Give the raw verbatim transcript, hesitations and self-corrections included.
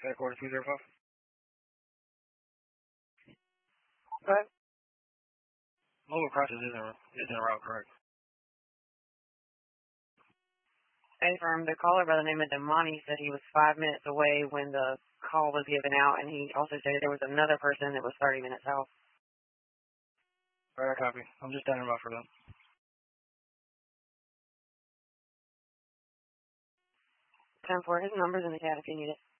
Headquarters two zero five. Go ahead. Mobile crisis isn't, isn't en route, correct? A firm, the caller by the name of Damani said he was five minutes away when the call was given out, and he also said there was another person that was thirty minutes out. All right, I copy. I'm just standing by for them. ten four, his number's in the chat if you need it.